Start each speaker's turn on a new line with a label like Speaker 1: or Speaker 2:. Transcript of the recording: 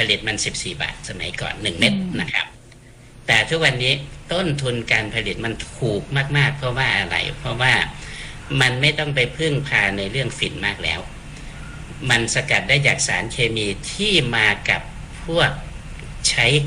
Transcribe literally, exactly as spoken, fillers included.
Speaker 1: ลิตมันสิบสี่บาทสมัยก่อนหนึ่งเม็ดนะครับแต่ทุกวันนี้ต้นทุนการผลิตมันถูกมากๆเพราะว่าอะไรเพราะว่ามันไม่ต้องไปพึ่งพาในเรื่องฝิ่นมากแล้วมันสกัดได้จากสารเคมีที่มากับพวกใช้